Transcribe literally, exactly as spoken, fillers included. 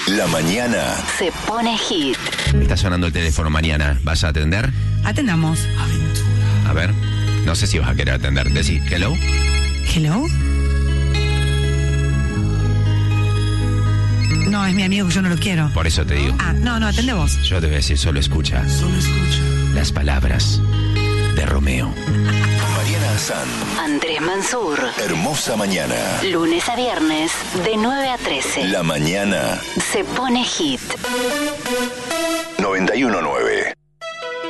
La mañana se pone hit. Está sonando el teléfono, Mariana. ¿Vas a atender? Atendamos. A ver, no sé si vas a querer atender. Decí, hello. ¿Hello? No, es mi amigo que yo no lo quiero. Por eso te digo. Ah, no, no, atende vos. Yo te voy a decir, solo escucha. Solo escucha. Las palabras de Romeo. Mariana San, Andrés Mansur. hermosa mañana. Lunes a viernes, de nueve a trece. La mañana Se pone hit. noventa y uno nueve.